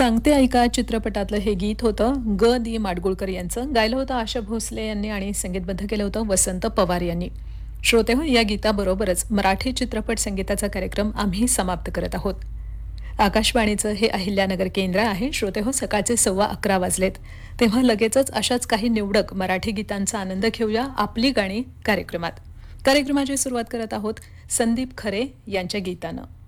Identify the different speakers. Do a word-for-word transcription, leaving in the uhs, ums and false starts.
Speaker 1: सांगते ऐका चित्रपटातलं हे गीत होतं ग दी माडगुळकर यांचं. गायलं होतं आशा भोसले यांनी आणि संगीतबद्ध केलं होतं वसंत पवार यांनी. श्रोतेहो, या गीताबरोबरच मराठी चित्रपट संगीताचा कार्यक्रम आम्ही समाप्त करत आहोत. आकाशवाणीचं हे अहिल्यानगर केंद्र आहे. श्रोतेहो, सकाळचे सव्वा अकरा वाजलेत, तेव्हा लगेचच अशाच काही निवडक मराठी गीतांचा आनंद घेऊया आपली गाणी कार्यक्रमात. कार्यक्रमाची सुरुवात करत आहोत संदीप खरे यांच्या गीतानं.